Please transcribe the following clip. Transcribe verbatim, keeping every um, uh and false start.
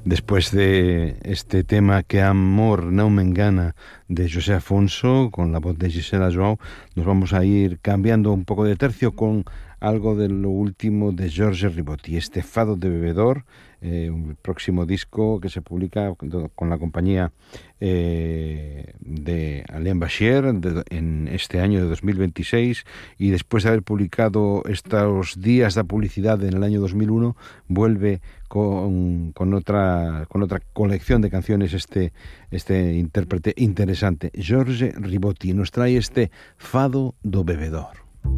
Después de este tema Que amor no me engana de José Afonso, con la voz de Gisela Joao, nos vamos a ir cambiando un poco de tercio con algo de lo último de Jorge Ribotti, este Fado de bebedor, eh, un próximo disco que se publica con la compañía eh, de Alain Bashir de, en este año de dos mil veintiséis, y después de haber publicado estos días de publicidad en el año dos mil uno, vuelve con, con otra con otra colección de canciones este, este intérprete interesante, Jorge Ribotti, nos trae este Fado do bebedor.